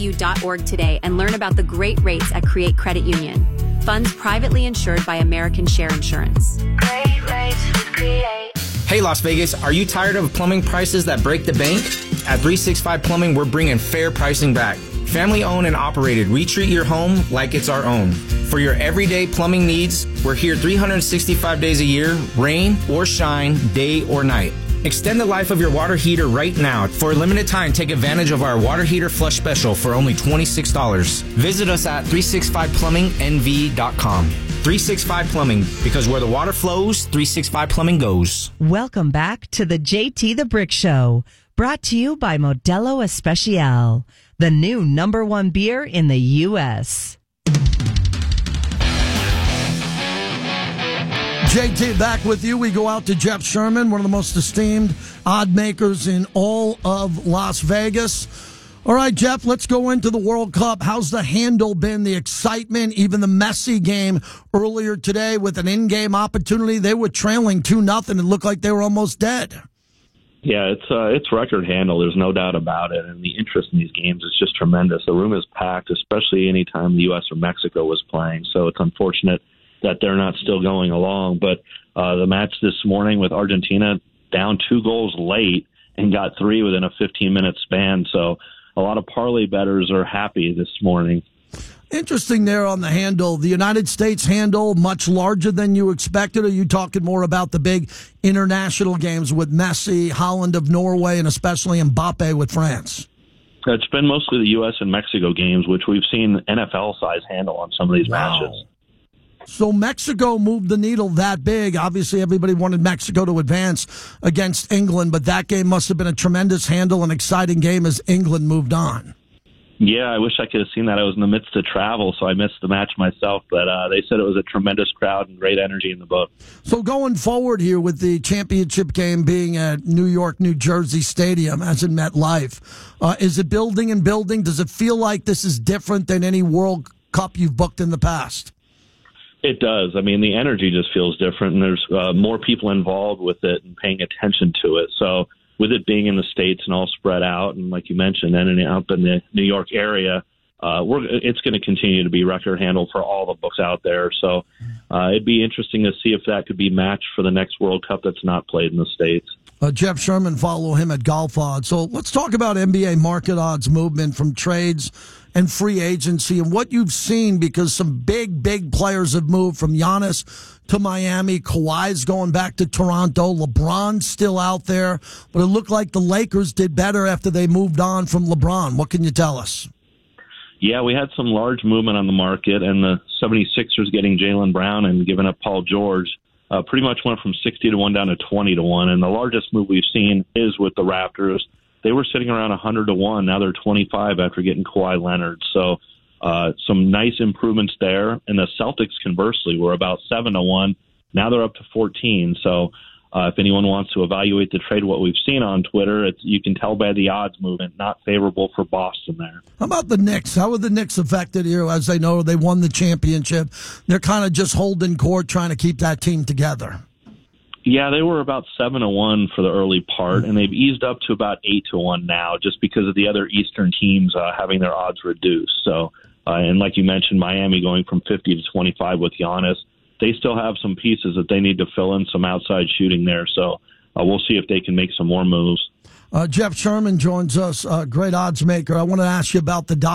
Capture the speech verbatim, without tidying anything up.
U dot org today and learn about the great rates at Create Credit Union. Funds privately insured by American Share Insurance. Great rates with Create. Hey, Las Vegas, are you tired of plumbing prices that break the bank? At three sixty-five Plumbing, we're bringing fair pricing back. Family owned and operated, we treat your home like it's our own. For your everyday plumbing needs, we're here three hundred sixty-five days a year, rain or shine, day or night. Extend the life of your water heater right now. For a limited time, take advantage of our water heater flush special for only twenty-six dollars. Visit us at three sixty-five plumbing N V dot com. three sixty-five Plumbing, because where the water flows, three sixty-five Plumbing goes. Welcome back to the J T the Brick Show, brought to you by Modelo Especial, the new number one beer in the U S J T back with you. We go out to Jeff Sherman, one of the most esteemed odd makers in all of Las Vegas. All right, Jeff, let's go into the World Cup. How's the handle been, the excitement, even the Messi game earlier today with an in-game opportunity? They were trailing two nothing. It looked like they were almost dead. Yeah, it's uh, it's record handle. There's no doubt about it. And the interest in these games is just tremendous. The room is packed, especially anytime the U S or Mexico was playing. So it's unfortunate that they're not still going along. But uh, the match this morning with Argentina, down two goals late and got three within a fifteen-minute span. So a lot of parlay bettors are happy this morning. Interesting there on the handle. The United States handle much larger than you expected. Or are you talking more about the big international games with Messi, Holland of Norway, and especially Mbappe with France? It's been mostly the U S and Mexico games, which we've seen N F L-size handle on some of these Wow. matches. So Mexico moved the needle that big. Obviously, everybody wanted Mexico to advance against England, but that game must have been a tremendous handle and exciting game as England moved on. Yeah, I wish I could have seen that. I was in the midst of travel, so I missed the match myself. But uh, they said it was a tremendous crowd and great energy in the book. So going forward here with the championship game being at New York, New Jersey Stadium, as in MetLife, uh, is it building and building? Does it feel like this is different than any World Cup you've booked in the past? It does. I mean, the energy just feels different, and there's uh, more people involved with it and paying attention to it. So with it being in the States and all spread out, and like you mentioned, and up in the New York area, uh, we're, it's going to continue to be record handle for all the books out there. So uh, it'd be interesting to see if that could be matched for the next World Cup that's not played in the States. Uh, Jeff Sherman, follow him at Golf Odds. So let's talk about N B A market odds movement from trades and free agency and what you've seen, because some big, big players have moved from Giannis to Miami. Kawhi's going back to Toronto. LeBron's still out there. But it looked like the Lakers did better after they moved on from LeBron. What can you tell us? Yeah, we had some large movement on the market, and the seventy-sixers getting Jaylen Brown and giving up Paul George uh, pretty much went from sixty to one down to twenty to one. And the largest move we've seen is with the Raptors. They were sitting around one hundred to one. Now they're twenty-five after getting Kawhi Leonard. So uh, some nice improvements there. And the Celtics, conversely, were about seven to one. Now they're up to fourteen. So uh, if anyone wants to evaluate the trade, what we've seen on Twitter, it's, you can tell by the odds movement, not favorable for Boston there. How about the Knicks? How are the Knicks affected here? As they know, they won the championship. They're kind of just holding court, trying to keep that team together. Yeah, they were about seven to one for the early part, and they've eased up to about eight to one now, just because of the other Eastern teams uh, having their odds reduced. So, uh, and like you mentioned, Miami going from fifty to twenty-five with Giannis, they still have some pieces that they need to fill in, some outside shooting there. So, uh, we'll see if they can make some more moves. Uh, Jeff Sherman joins us, uh, great odds maker. I want to ask you about the